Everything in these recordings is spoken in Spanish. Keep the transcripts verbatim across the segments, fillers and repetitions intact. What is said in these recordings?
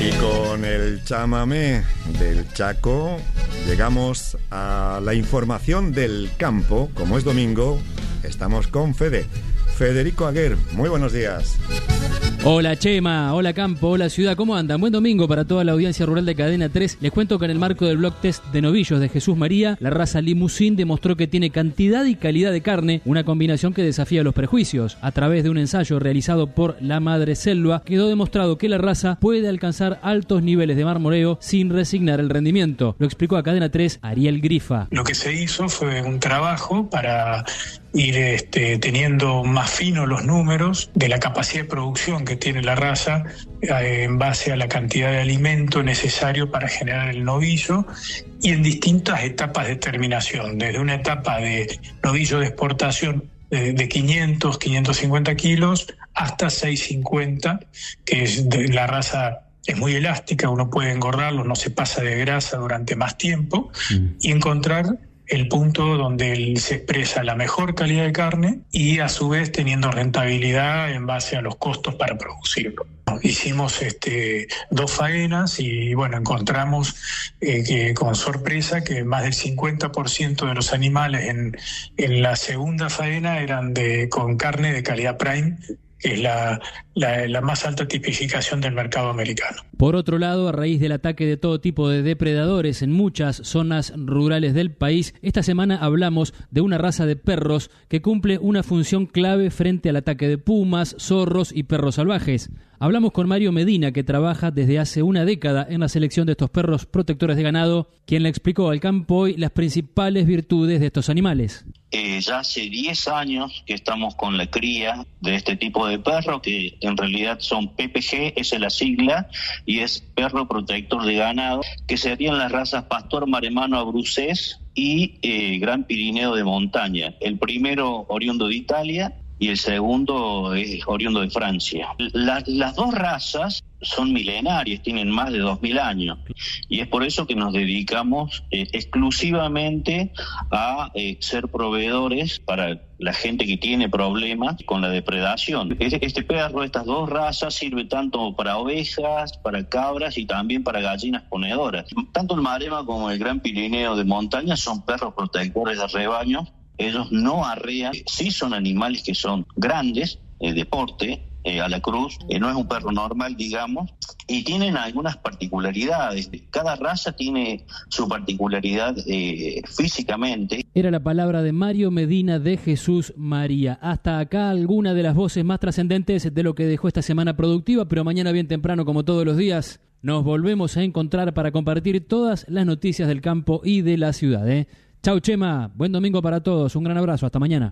Y con el chamamé del Chaco llegamos a la información del campo. Como es domingo, estamos con Fede. Federico Aguer, muy buenos días. Hola Chema, hola campo, hola ciudad, ¿cómo andan? Buen domingo para toda la audiencia rural de Cadena tres. Les cuento que en el marco del blog test de novillos de Jesús María, la raza Limousin demostró que tiene cantidad y calidad de carne, una combinación que desafía los prejuicios. A través de un ensayo realizado por La Madre Selva, quedó demostrado que la raza puede alcanzar altos niveles de marmoreo sin resignar el rendimiento. Lo explicó a Cadena tres Ariel Grifa. Lo que se hizo fue un trabajo para ir este, teniendo más finos los números de la capacidad de producción que tiene la raza eh, en base a la cantidad de alimento necesario para generar el novillo y en distintas etapas de terminación, desde una etapa de novillo de exportación eh, de quinientos, quinientos cincuenta kilos hasta seiscientos cincuenta, que es de la raza. Es muy elástica, uno puede engordarlo, no se pasa de grasa durante más tiempo mm. y encontrar el punto donde se expresa la mejor calidad de carne y a su vez teniendo rentabilidad en base a los costos para producirlo. Hicimos este, dos faenas y bueno, encontramos eh, que con sorpresa que más del cincuenta por ciento de los animales en, en la segunda faena eran de, con carne de calidad prime, que es la, la, la más alta tipificación del mercado americano. Por otro lado, a raíz del ataque de todo tipo de depredadores en muchas zonas rurales del país, esta semana hablamos de una raza de perros que cumple una función clave frente al ataque de pumas, zorros y perros salvajes. Hablamos con Mario Medina, que trabaja desde hace una década en la selección de estos perros protectores de ganado, quien le explicó al campo hoy las principales virtudes de estos animales. Eh, ya hace diez años que estamos con la cría de este tipo de perro, que en realidad son P P G, esa es la sigla, y es perro protector de ganado, que serían las razas Pastor Maremano Abruzzés y eh, Gran Pirineo de montaña. El primero oriundo de Italia y el segundo es oriundo de Francia. La, las dos razas son milenarias, tienen más de dos mil años, y es por eso que nos dedicamos eh, exclusivamente a eh, ser proveedores para la gente que tiene problemas con la depredación. Este, este perro, estas dos razas, sirve tanto para ovejas, para cabras y también para gallinas ponedoras. Tanto el Marema como el Gran Pirineo de montaña son perros protectores de rebaño. Ellos no arrean, sí son animales que son grandes, eh, de porte, eh, a la cruz, eh, no es un perro normal, digamos, y tienen algunas particularidades. Cada raza tiene su particularidad eh, físicamente. Era la palabra de Mario Medina de Jesús María. Hasta acá alguna de las voces más trascendentes de lo que dejó esta semana productiva, pero mañana bien temprano, como todos los días, nos volvemos a encontrar para compartir todas las noticias del campo y de la ciudad, ¿eh? Chau Chema, buen domingo para todos, un gran abrazo, hasta mañana.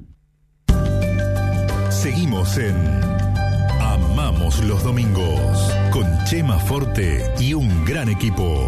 Seguimos en Amamos los Domingos, con Chema Forte y un gran equipo.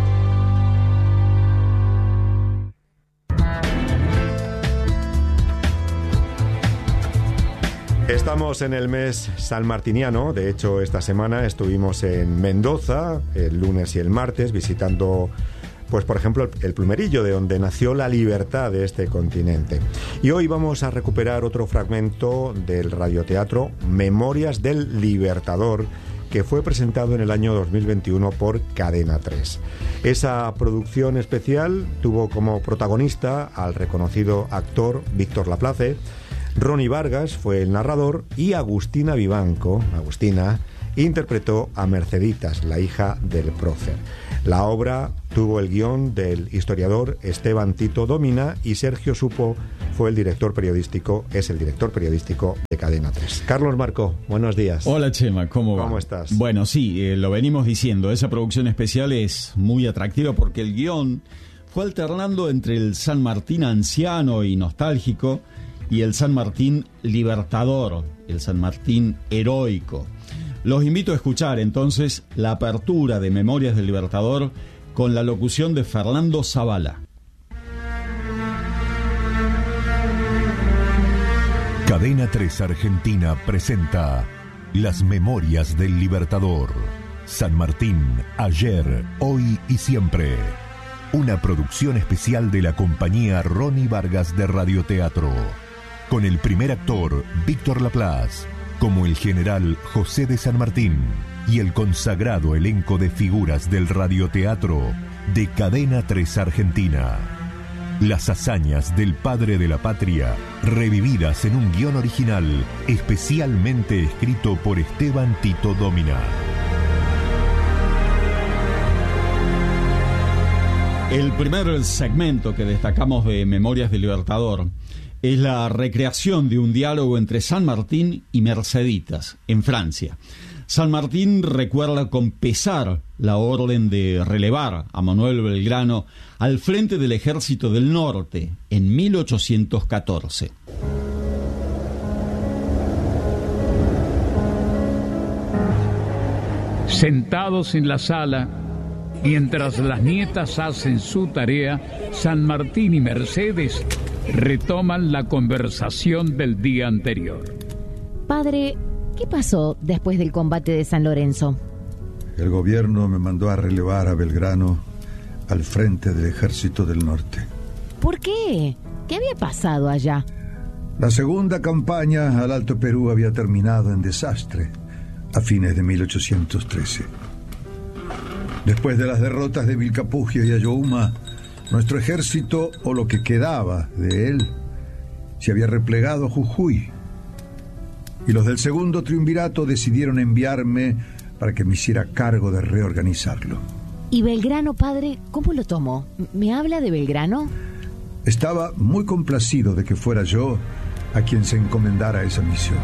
Estamos en el mes sanmartiniano. De hecho, esta semana estuvimos en Mendoza, el lunes y el martes, visitando, pues por ejemplo, el Plumerillo, de donde nació la libertad de este continente. Y hoy vamos a recuperar otro fragmento del radioteatro Memorias del Libertador, que fue presentado en el año dos mil veintiuno por Cadena tres. Esa producción especial tuvo como protagonista al reconocido actor Víctor Laplace, Ronnie Vargas fue el narrador y Agustina Vivanco, Agustina, interpretó a Merceditas, la hija del prócer. La obra tuvo el guión del historiador Esteban Tito Domina y Sergio Supo fue el director periodístico, es el director periodístico de Cadena tres. Carlos Marco, buenos días. Hola Chema, ¿cómo va? ¿Cómo estás? Bueno, sí, eh, lo venimos diciendo, esa producción especial es muy atractiva porque el guión fue alternando entre el San Martín anciano y nostálgico y el San Martín libertador, el San Martín heroico. Los invito a escuchar entonces la apertura de Memorias del Libertador con la locución de Fernando Zavala. Cadena tres Argentina presenta Las Memorias del Libertador. San Martín, ayer, hoy y siempre. Una producción especial de la compañía Ronnie Vargas de Radioteatro. Con el primer actor, Víctor Laplace, como el general José de San Martín. y el consagrado elenco de figuras del radioteatro de Cadena tres Argentina. Las hazañas del padre de la patria, revividas en un guión original especialmente escrito por Esteban Tito Domina. El primer segmento que destacamos de Memorias del Libertador es la recreación de un diálogo entre San Martín y Merceditas, en Francia. San Martín recuerda con pesar la orden de relevar a Manuel Belgrano al frente del Ejército del Norte en mil ochocientos catorce. Sentados en la sala, mientras las nietas hacen su tarea, San Martín y Mercedes retoman la conversación del día anterior. Padre, ¿qué pasó después del combate de San Lorenzo? El gobierno me mandó a relevar a Belgrano al frente del Ejército del Norte. ¿Por qué? ¿Qué había pasado allá? La segunda campaña al Alto Perú había terminado en desastre a fines de mil ochocientos trece. Después de las derrotas de Vilcapugio y Ayohuma, nuestro ejército, o lo que quedaba de él, se había replegado a Jujuy. Y los del segundo triunvirato decidieron enviarme para que me hiciera cargo de reorganizarlo. ¿Y Belgrano, padre, cómo lo tomó? ¿Me habla de Belgrano? Estaba muy complacido de que fuera yo a quien se encomendara esa misión.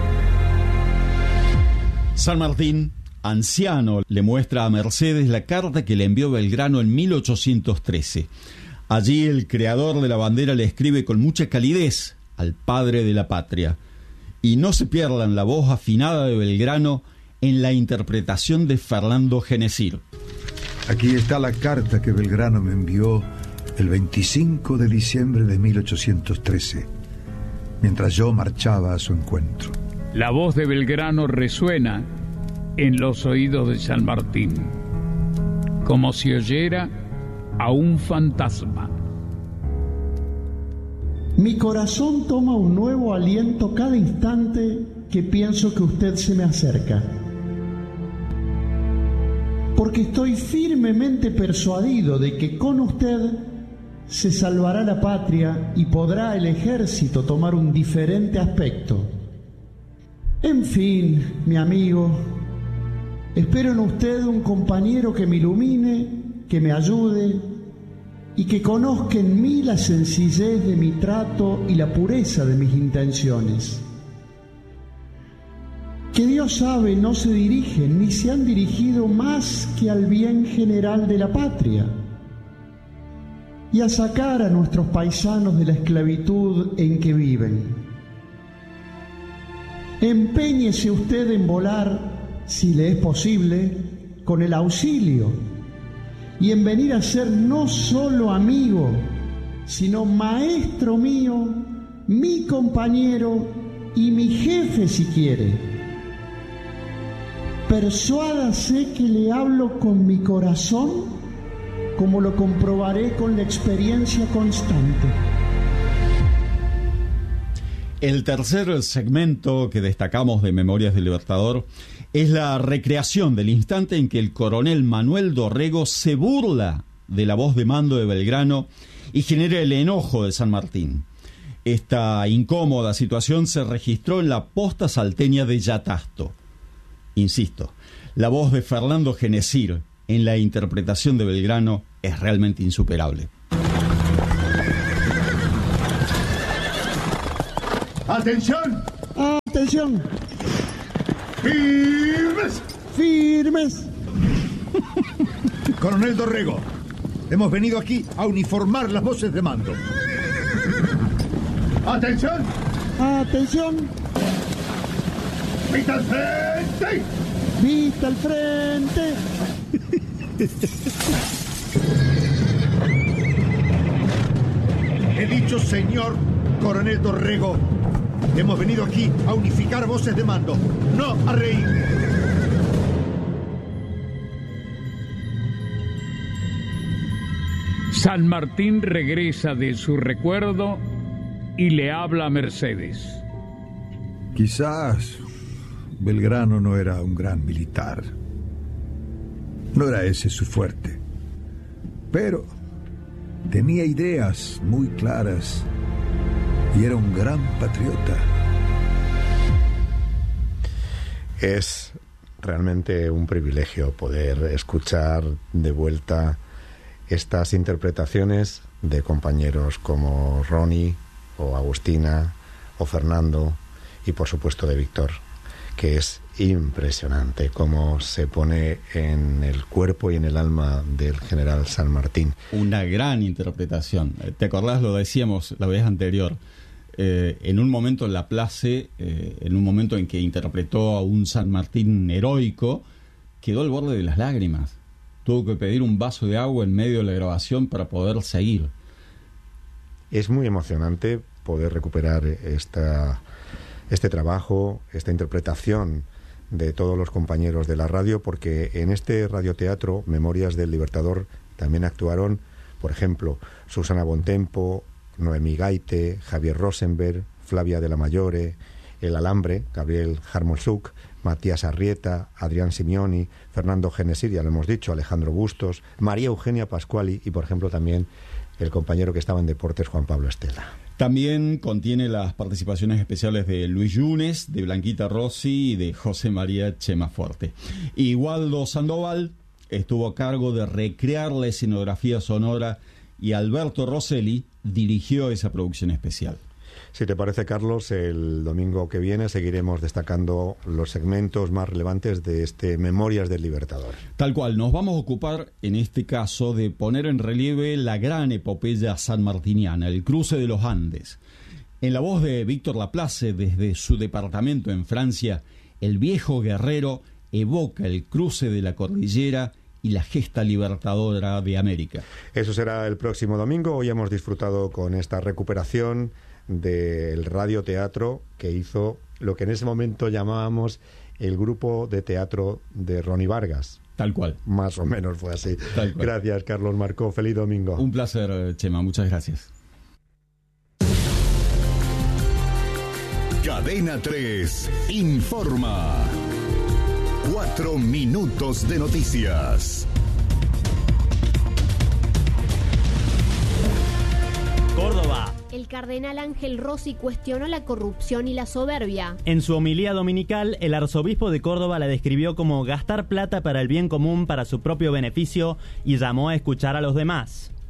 San Martín, anciano, le muestra a Mercedes la carta que le envió Belgrano en mil ochocientos trece. Allí el creador de la bandera le escribe con mucha calidez al padre de la patria. Y no se pierdan la voz afinada de Belgrano en la interpretación de Fernando Genesir. Aquí está la carta que Belgrano me envió el veinticinco de diciembre de mil ochocientos trece, mientras yo marchaba a su encuentro. La voz de Belgrano resuena en los oídos de San Martín, como si oyera a un fantasma. Mi corazón toma un nuevo aliento cada instante que pienso que usted se me acerca. Porque estoy firmemente persuadido de que con usted se salvará la patria y podrá el ejército tomar un diferente aspecto. En fin, mi amigo, espero en usted un compañero que me ilumine, que me ayude y que conozca en mí la sencillez de mi trato y la pureza de mis intenciones. Que Dios sabe no se dirigen ni se han dirigido más que al bien general de la patria y a sacar a nuestros paisanos de la esclavitud en que viven. Empeñese usted en volar, si le es posible, con el auxilio y en venir a ser no solo amigo, sino maestro mío, mi compañero y mi jefe si quiere. Persuádase que le hablo con mi corazón, como lo comprobaré con la experiencia constante. El tercer segmento que destacamos de Memorias del Libertador es la recreación del instante en que el coronel Manuel Dorrego se burla de la voz de mando de Belgrano y genera el enojo de San Martín. Esta incómoda situación se registró en la posta salteña de Yatasto. Insisto, la voz de Fernando Genesir en la interpretación de Belgrano es realmente insuperable. ¡Atención! ¡Atención! ¡Firmes! ¡Firmes! Coronel Dorrego, hemos venido aquí a uniformar las voces de mando. ¡Atención! ¡Atención! ¡Vista al frente! ¡Vista al frente! He dicho, señor Coronel Dorrego, hemos venido aquí a unificar voces de mando, no a reír. San Martín regresa de su recuerdo y le habla a Mercedes. Quizás Belgrano no era un gran militar, No era ese su fuerte. Pero tenía ideas muy claras y era un gran patriota. Es realmente un privilegio poder escuchar de vuelta estas interpretaciones de compañeros como Ronnie o Agustina o Fernando y por supuesto de Víctor, que es impresionante cómo se pone en el cuerpo y en el alma del general San Martín. Una gran interpretación. ¿Te acordás? Lo decíamos la vez anterior. Eh, en un momento en la place, eh, en un momento en que interpretó a un San Martín heroico, quedó al borde de las lágrimas. Tuvo que pedir un vaso de agua en medio de la grabación para poder seguir. Es muy emocionante poder recuperar esta, este trabajo, esta interpretación de todos los compañeros de la radio, porque en este radioteatro, Memorias del Libertador, también actuaron, por ejemplo, Susana Bontempo, Noemí Gaite, Javier Rosenberg, Flavia de la Mayore, El Alambre, Gabriel Jarmosuk, Matías Arrieta, Adrián Simioni, Fernando Genesir, ya lo hemos dicho, Alejandro Bustos, María Eugenia Pascuali y, por ejemplo, también el compañero que estaba en deportes, Juan Pablo Estela. También contiene las participaciones especiales de Luis Yunes, de Blanquita Rossi y de José María Chemaforte. Y Waldo Sandoval estuvo a cargo de recrear la escenografía sonora y Alberto Rosselli dirigió esa producción especial. Si te parece, Carlos, el domingo que viene seguiremos destacando los segmentos más relevantes de este Memorias del Libertador. Tal cual, nos vamos a ocupar en este caso de poner en relieve la gran epopeya sanmartiniana, el cruce de los Andes. En la voz de Víctor Laplace, desde su departamento en Francia, el viejo guerrero evoca el cruce de la cordillera y la gesta libertadora de América. Eso será el próximo domingo. Hoy hemos disfrutado con esta recuperación del radioteatro que hizo lo que en ese momento llamábamos el grupo de teatro de Ronnie Vargas. Tal cual. Más o menos fue así. Gracias, Carlos Marcó. Feliz domingo. Un placer, Chema. Muchas gracias. Cadena tres informa. Cuatro minutos de noticias. Córdoba. El cardenal Ángel Rossi cuestionó la corrupción y la soberbia. En su homilía dominical, el arzobispo de Córdoba la describió como gastar plata para el bien común para su propio beneficio y llamó a escuchar a los demás.